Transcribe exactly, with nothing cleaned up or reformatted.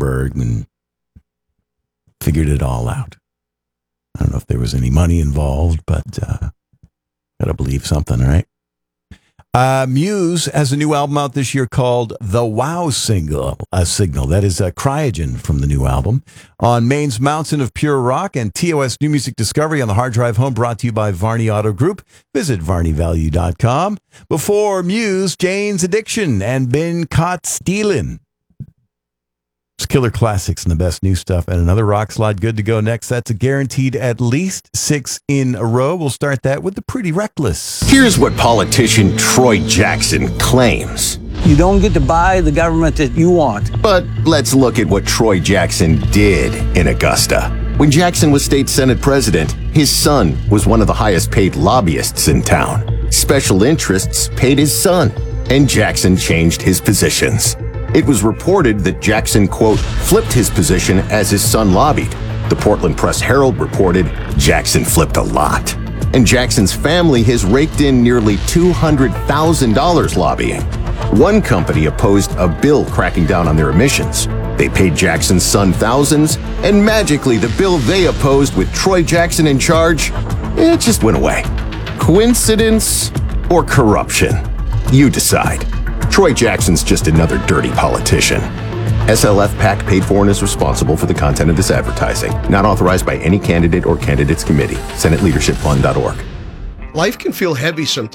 Zuckerberg and figured it all out. I don't know if there was any money involved, but uh, gotta believe something, right? Uh, Muse has a new album out this year called The Wow Single, uh, Signal. That is uh, Cryogen from the new album. On Maine's Mountain of Pure Rock and T O S New Music Discovery on the Hard Drive Home, brought to you by Varney Auto Group. Visit varney value dot com. Before Muse, Jane's Addiction and Been Caught Stealin'. It's killer classics and the best new stuff. And another rock slide good to go next. That's a guaranteed at least six in a row. We'll start that with the Pretty Reckless. Here's what politician Troy Jackson claims. You don't get to buy the government that you want. But let's look at what Troy Jackson did in Augusta. When Jackson was state senate president, his son was one of the highest paid lobbyists in town. Special interests paid his son, and Jackson changed his positions. It was reported that Jackson, quote, flipped his position as his son lobbied. The Portland Press-Herald reported Jackson flipped a lot. And Jackson's family has raked in nearly two hundred thousand dollars lobbying. One company opposed a bill cracking down on their emissions. They paid Jackson's son thousands, and magically the bill they opposed with Troy Jackson in charge, it just went away. Coincidence or corruption? You decide. Troy Jackson's just another dirty politician. S L F PAC paid for and is responsible for the content of this advertising. Not authorized by any candidate or candidates committee. Senate Leadership Fund dot org. Life can feel heavy sometimes.